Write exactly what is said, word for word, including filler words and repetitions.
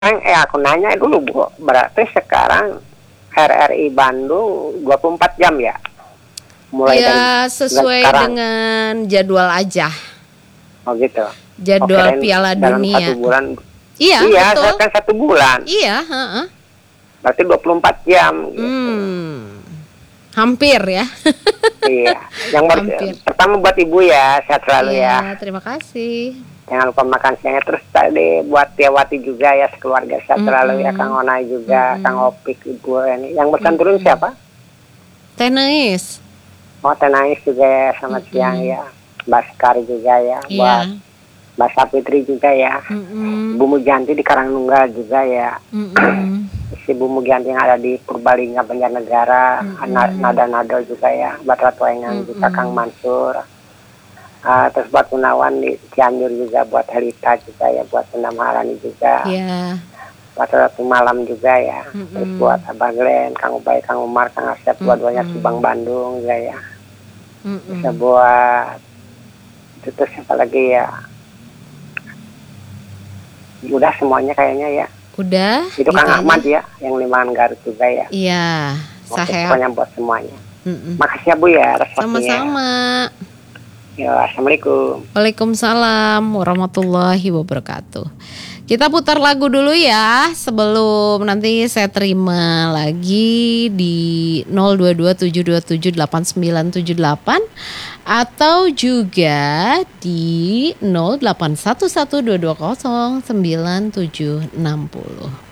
Eh aku nanya dulu Bu, berarti sekarang R R I Bandung dua puluh empat jam ya? Mulai dari Ya sesuai sekarang. dengan jadwal aja. Oh gitu. Jadwal Oke, Piala dalam satu Dunia. bulan. Iya, Iya, betul. saya kan satu bulan. Iya, heeh. Berarti dua puluh empat jam gitu. Hmm. Hampir ya. Iya. Yang baru, Hampir. pertama buat Ibu ya, sehat selalu ya. Iya, terima kasih. Jangan lupa makan siangnya, terus tadi buat Tiawati juga ya, sekeluarga sehat Mm-mm. selalu ya, Kang Onai juga, Mm-mm. Kang Opik, Ibu ini. Yang pesan turun siapa? Tenis. Oh, Tenais juga ya, selamat Mm-mm. siang ya. Baskar juga ya, buat Iya. Mbak Sapitri juga ya. Mm-mm. Bu Mujanti di Karangnunggal juga ya. Mm-mm. Si Bu Mujanti yang ada di Purbalingga Banjarnegara, Mm-mm. Nada Nado juga ya, Batra Tuengang juga, Mm-mm. Kang Mansur. Uh, terus buat Gunawan di Cianjur juga, buat Helita juga ya, buat Bunda Maharani juga, Iya. buat Ratu Malam juga ya. Mm-mm. Terus buat Abang Glenn, Kang Ubay, Kang Umar, Kang Asep, dua-duanya Mm-mm. Subang Bandung juga ya. Mm-mm. Bisa buat itu, terus apa lagi ya, udah semuanya kayaknya ya. Udah. Itu gitu Kang aja. Ahmad ya, yang Limangan Garut juga ya. Iya. Oke, Sahel. pokoknya buat semuanya. Mm-mm. Makasih ya Bu ya responnya. Sama-sama. Ya, Assalamualaikum. Waalaikumsalam warahmatullahi wabarakatuh. Kita putar lagu dulu ya sebelum nanti saya terima lagi di nol dua dua tujuh dua tujuh delapan sembilan tujuh delapan atau juga di nol delapan satu satu dua dua nol sembilan tujuh enam nol.